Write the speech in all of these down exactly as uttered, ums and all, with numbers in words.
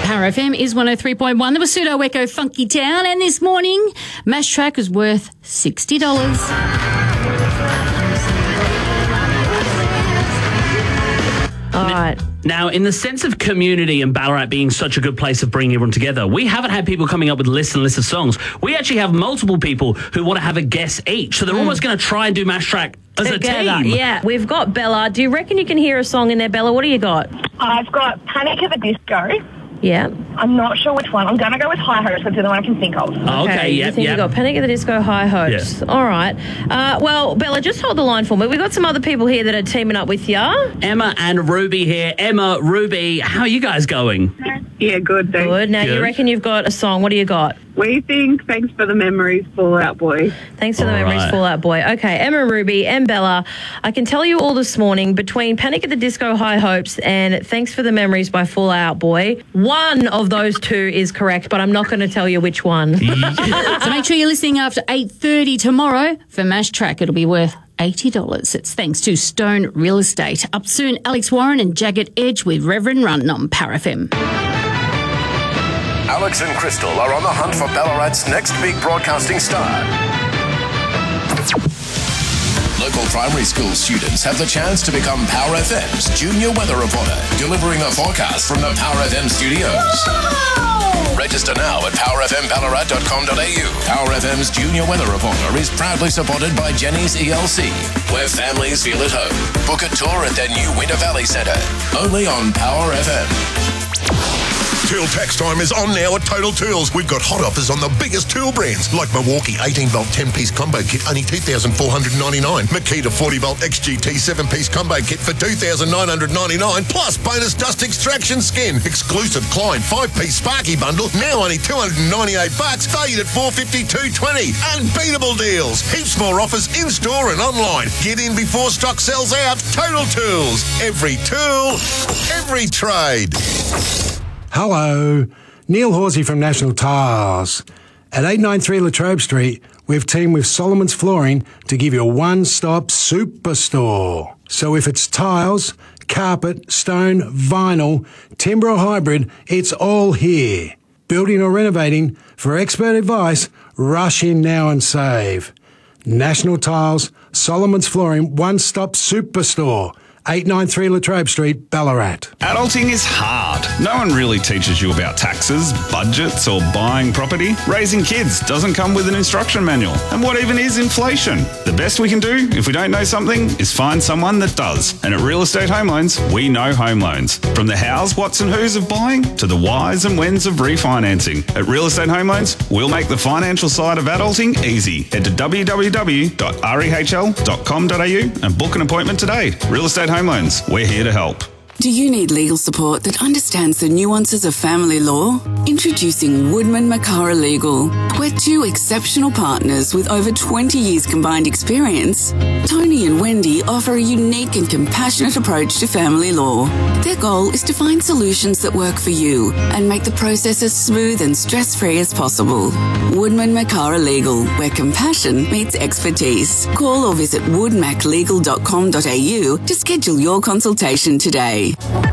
Power F M is one oh three point one. There was Pseudo Echo Funky Town, and this morning, Mash Track is worth sixty dollars. All right. Now, in the sense of community and Ballarat being such a good place of bringing everyone together, we haven't had people coming up with lists and lists of songs. We actually have multiple people who want to have a guess each. So they're mm. almost going to try and do Mash Track as Together, a team. Yeah. We've got Bella. Do you reckon you can hear a song in there, Bella? What do you got? I've got Panic at the Disco. Yeah. I'm not sure which one. I'm going to go with High Hopes. That's the only one I can think of. Oh, okay, okay yeah, you think yeah. you got Panic at the Disco, High Hopes. Yeah. All right. Uh, well, Bella, just hold the line for me. We've got some other people here that are teaming up with you. Emma and Ruby here. Emma, Ruby, how are you guys going? Yeah, good. Thanks. Good. Now, Good. you reckon you've got a song. What do you got? We think Thanks for the Memories, Fall Out Boy. Thanks for the All memories, right. Fall Out Boy. Okay, Emma, Ruby, and Bella, I can tell you all this morning, between Panic at the Disco, High Hopes, and Thanks for the Memories by Fall Out Boy, one of those two is correct, but I'm not going to tell you which one. So make sure you're listening after eight thirty tomorrow for Mash Track. It'll be worth eighty dollars. It's thanks to Stone Real Estate. Up soon, Alex Warren and Jagged Edge with Reverend Run on Power F M. Alex and Crystal are on the hunt for Ballarat's next big broadcasting star. Local primary school students have the chance to become Power F M's junior weather reporter, delivering a forecast from the Power F M studios. Whoa! Register now at power f m ballarat dot com dot a u. Power F M's junior weather reporter is proudly supported by Jenny's E L C, where families feel at home. Book a tour at their new Winter Valley Centre, only on Power F M. Tool tax time is on now at Total Tools. We've got hot offers on the biggest tool brands like Milwaukee eighteen volt ten piece combo kit, only two thousand four hundred ninety-nine dollars. Makita forty volt X G T seven piece combo kit for two thousand nine hundred ninety-nine dollars. Plus bonus dust extraction skin. Exclusive Klein five piece Sparky bundle, now only two hundred ninety-eight bucks, valued at four fifty-two twenty. Unbeatable deals. Heaps more offers in store and online. Get in before stock sells out. Total Tools. Every tool, every trade. Hello, Neil Horsey from National Tiles. At eight ninety-three Latrobe Street, we've teamed with Solomon's Flooring to give you a one-stop superstore. So if it's tiles, carpet, stone, vinyl, timber or hybrid, it's all here. Building or renovating, for expert advice, rush in now and save. National Tiles, Solomon's Flooring, one-stop superstore. eight ninety-three Latrobe Street, Ballarat. Adulting is hard. No one really teaches you about taxes, budgets, or buying property. Raising kids doesn't come with an instruction manual. And what even is inflation? The best we can do, if we don't know something, is find someone that does. And at Real Estate Home Loans, we know home loans. From the hows, whats and whos of buying to the whys and whens of refinancing. At Real Estate Home Loans, we'll make the financial side of adulting easy. Head to w w w dot rehl dot com dot a u and book an appointment today. Real Estate Home Loans, we're here to help. Do you need legal support that understands the nuances of family law? Introducing Woodman Makara Legal. We're two exceptional partners with over twenty years combined experience. Tony and Wendy offer a unique and compassionate approach to family law. Their goal is to find solutions that work for you and make the process as smooth and stress-free as possible. Woodman Makara Legal, where compassion meets expertise. Call or visit wood mac legal dot com dot a u to schedule your consultation today.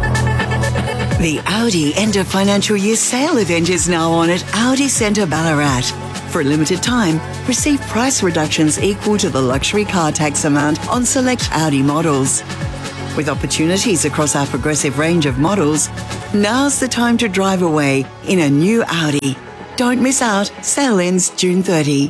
The Audi End of Financial Year sale event is now on at Audi Centre Ballarat. For a limited time, receive price reductions equal to the luxury car tax amount on select Audi models. With opportunities across our progressive range of models, now's the time to drive away in a new Audi. Don't miss out. Sale ends June thirtieth.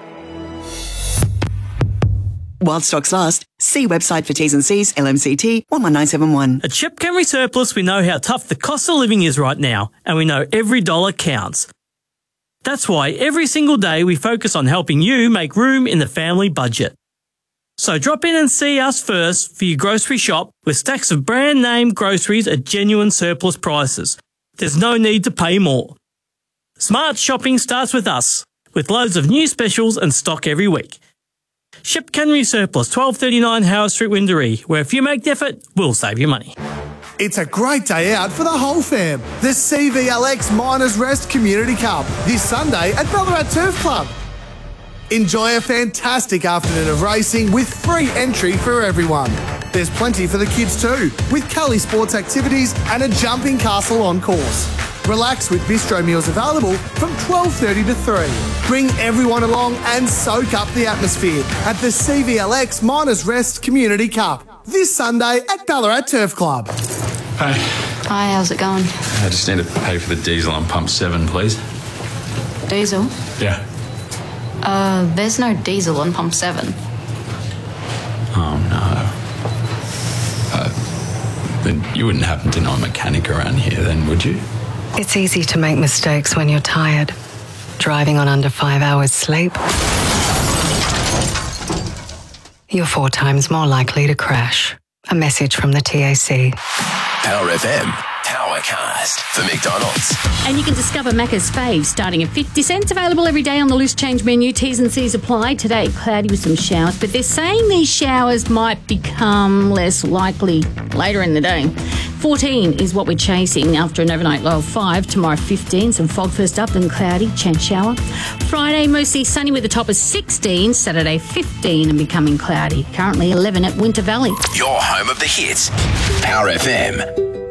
While stocks last, see website for T's and C's, L M C T one one nine seven one. At Ship Camry Surplus, we know how tough the cost of living is right now, and we know every dollar counts. That's why every single day we focus on helping you make room in the family budget. So drop in and see us first for your grocery shop with stacks of brand name groceries at genuine surplus prices. There's no need to pay more. Smart shopping starts with us, with loads of new specials and stock every week. Ship Camry Surplus, twelve thirty-nine Howard Street, Windaree, where if you make the effort, we'll save you money. It's a great day out for the whole fam. The C V L X Miners Rest Community Cup this Sunday at Ballarat Turf Club. Enjoy a fantastic afternoon of racing with free entry for everyone. There's plenty for the kids too, with Cully sports activities and a jumping castle on course. Relax with bistro meals available from twelve thirty to three. Bring everyone along and soak up the atmosphere at the C V L X Miners Rest Community Cup this Sunday at Ballarat Turf Club. Hey, Hi, how's it going? I just need to pay for the diesel on pump seven, please. Diesel? Yeah. Uh, there's no diesel on pump seven. Oh, no. Uh, then you wouldn't happen to know a mechanic around here then, would you? It's easy to make mistakes when you're tired. Driving on under five hours sleep, you're four times more likely to crash. A message from the T A C. Power F M, Powercast for McDonald's. And you can discover Macca's faves starting at fifty cents. Available every day on the loose change menu. T's and C's apply. Today, cloudy with some showers, but they're saying these showers might become less likely later in the day. fourteen is what we're chasing after an overnight low of five. Tomorrow, fifteen. Some fog first up, then cloudy, chance shower. Friday, mostly sunny with a top of sixteen. Saturday, fifteen and becoming cloudy. Currently eleven at Winter Valley. Your home of the hits. Power F M.